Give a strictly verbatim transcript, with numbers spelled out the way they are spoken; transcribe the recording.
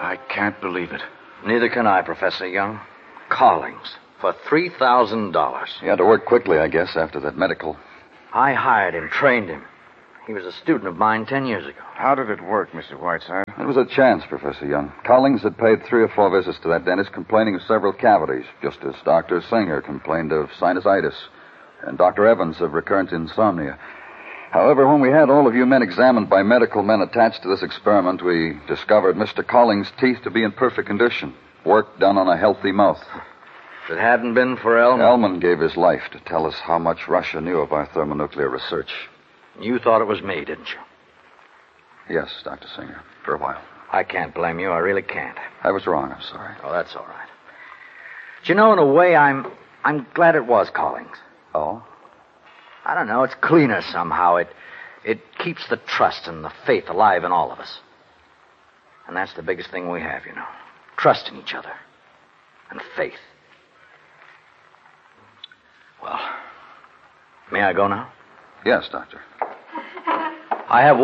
I can't believe it. Neither can I, Professor Young. Collings. For three thousand dollars. He had to work quickly, I guess, after that medical. I hired him, trained him. He was a student of mine ten years ago. How did it work, Mister Whiteside? It was a chance, Professor Young. Collings had paid three or four visits to that dentist complaining of several cavities, just as Doctor Singer complained of sinusitis, and Doctor Evans of recurrent insomnia. However, when we had all of you men examined by medical men attached to this experiment, we discovered Mister Collings' teeth to be in perfect condition. Work done on a healthy mouth. If it hadn't been for Elman... Elman gave his life to tell us how much Russia knew of our thermonuclear research. You thought it was me, didn't you? Yes, Doctor Singer, for a while. I can't blame you. I really can't. I was wrong. I'm sorry. Oh, that's all right. But you know, in a way, I'm I'm glad it was Collings. Oh? I don't know. It's cleaner somehow. It it keeps the trust and the faith alive in all of us. And that's the biggest thing we have, you know. Trust in each other. And faith. Well, may I go now? Yes, Doctor. I have